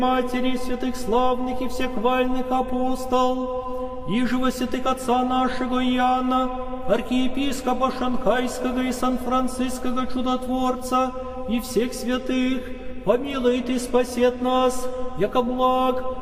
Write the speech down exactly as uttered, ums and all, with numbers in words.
Матери святых славных и всехвальных апостол, и же во святых отца нашего Иоанна, архиепископа Шанхайского и Сан-Франциского чудотворца, и всех святых, помилует и спасет нас, яко благ